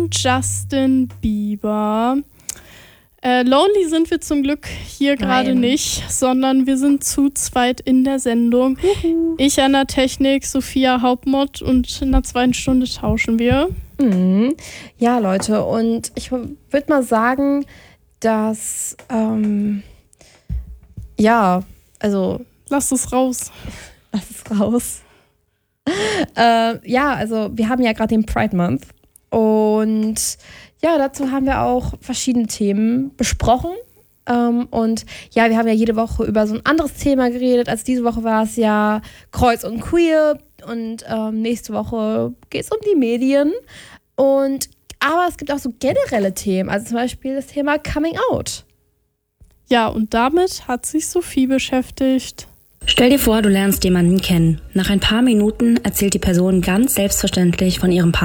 Justin Bieber. Lonely sind wir zum Glück hier gerade nicht, sondern wir sind zu zweit in der Sendung. Ich an der Technik, Sophia Hauptmott, und in der zweiten Stunde tauschen wir. Ja, Leute, und ich würde mal sagen, dass, Lass es raus. Lass es raus. Also wir haben ja gerade den Pride Month und ja, dazu haben wir auch verschiedene Themen besprochen. Und ja, wir haben ja jede Woche über so ein anderes Thema geredet. Also diese Woche war es ja Kreuz und Queer und nächste Woche geht es um die Medien. Aber es gibt auch so generelle Themen, also zum Beispiel das Thema Coming Out. Ja, und damit hat sich Sophie beschäftigt. Stell dir vor, du lernst jemanden kennen. Nach ein paar Minuten erzählt die Person ganz selbstverständlich von ihrem Partner